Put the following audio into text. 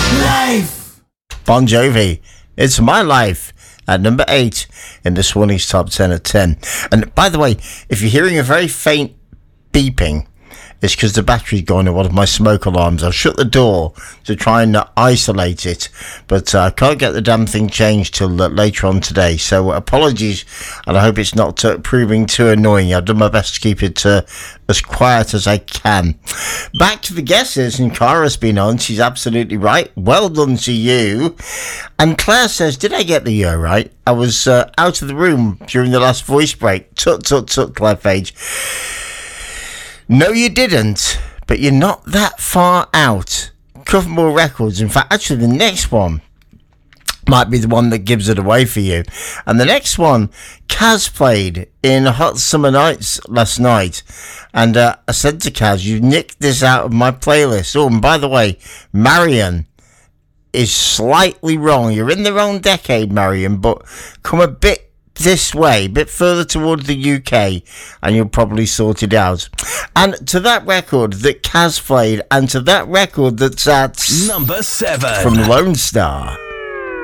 Life. Bon Jovi, It's My Life, at number 8 in this morning's top 10 at 10. And by the way, if you're hearing a very faint beeping, it's because the battery's gone in one of my smoke alarms. I've shut the door to try and isolate it, but I can't get the damn thing changed till later on today. So apologies, and I hope it's not proving too annoying. I've done my best to keep it as quiet as I can. Back to the guesses, and Cara's been on. She's absolutely right. Well done to you. And Claire says, did I get the year right? I was out of the room during the last voice break. Tut, Claire Page. No, you didn't, but you're not that far out. Covermore Records. In fact, actually, the next one might be the one that gives it away for you. And the next one, Kaz played in Hot Summer Nights last night. And I said to Kaz, you nicked this out of my playlist. Oh, and by the way, Marion is slightly wrong. You're in the wrong decade, Marion, but come a bit this way, a bit further towards the UK, and you'll probably sort it out. And to that record that Kaz played, and to that record that's at number 7 from Lone Star.